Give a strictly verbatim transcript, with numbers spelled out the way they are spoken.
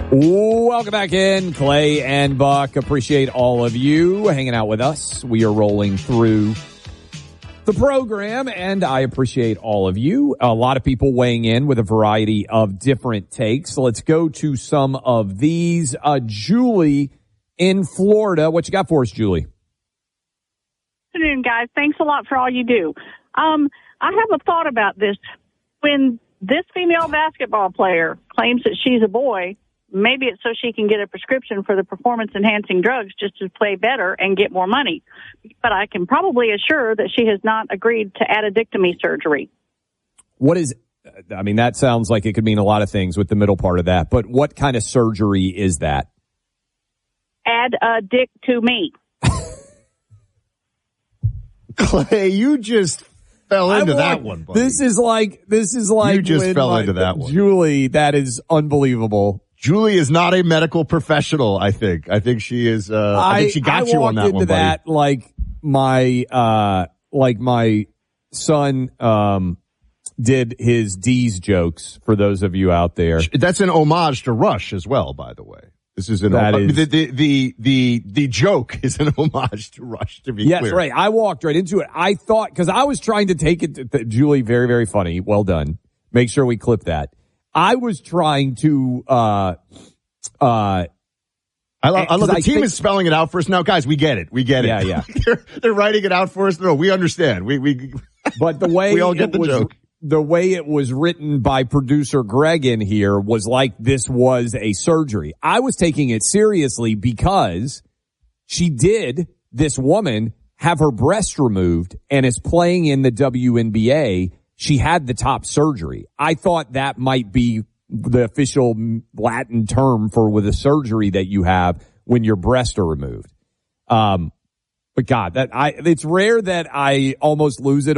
Welcome back in, Clay and Buck. Appreciate all of you hanging out with us. We are rolling through the program, and I appreciate all of you. A lot of people weighing in with a variety of different takes. So let's go to some of these. Uh, Julie in Florida. What you got for us, Julie? Good afternoon, guys. Thanks a lot for all you do. Um, I have a thought about this. When this female basketball player claims that she's a boy, maybe it's so she can get a prescription for the performance-enhancing drugs just to play better and get more money. But I can probably assure that she has not agreed to addictomy surgery. What is, I mean, that sounds like it could mean a lot of things with the middle part of that, but what kind of surgery is that? Add a dick to me. Clay, you just fell into I that want, one, buddy. This is like, this is like, you just when, fell like, into that one. Julie, that is unbelievable. Julie is not a medical professional, I think. I think she is, uh, I, I think she got I you on that into one, buddy. that like my, uh, like my son, um, did his D's jokes for those of you out there. That's an homage to Rush as well, by the way. This is an that homage. Is, the, the, the, the, the joke is an homage to Rush, to be yes, clear. Yes, right. I walked right into it. I thought, cause I was trying to take it to, to Julie, very, very funny. Well done. Make sure we clip that. I was trying to, uh, uh, I love, I love the I team think, is spelling it out for us. Now, guys, we get it. We get it. Yeah, yeah. they're, they're writing it out for us. No, we understand. We, we, but the way we all get it the was, joke. The way it was written by producer Greg in here was like this was a surgery. I was taking it seriously because she did, this woman, have her breast removed and is playing in the W N B A. She had the top surgery. I thought that might be the official Latin term for with a surgery that you have when your breasts are removed. Um, but God, that I, it's rare that I almost lose it